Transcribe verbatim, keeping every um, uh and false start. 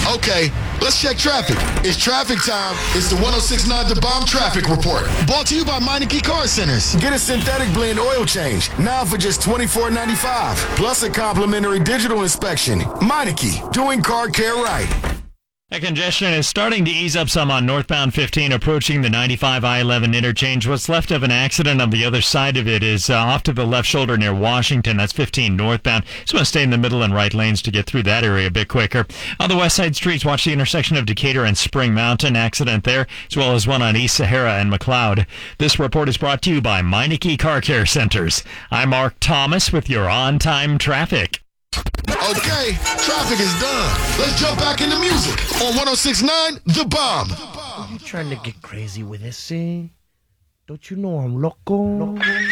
Okay, let's check traffic. It's traffic time. It's the one oh six point nine The Bomb Traffic Report. Brought to you by Meineke Car Centers. Get a synthetic blend oil change now for just twenty-four ninety-five. Plus a complimentary digital inspection. Meineke, doing car care right. That congestion is starting to ease up some on northbound fifteen approaching the ninety-five I eleven interchange. What's left of an accident on the other side of it is uh, off to the left shoulder near Washington. That's fifteen northbound. Just want to stay in the middle and right lanes to get through that area a bit quicker. On the west side streets, watch the intersection of Decatur and Spring Mountain. Accident there, as well as one on East Sahara and McLeod. This report is brought to you by Meineke Car Care Centers. I'm Mark Thomas with your on-time traffic. Okay, traffic is done. Let's jump back into music on one oh six point nine The Bomb. Are you trying to get crazy with this, eh? Don't you know I'm loco? loco?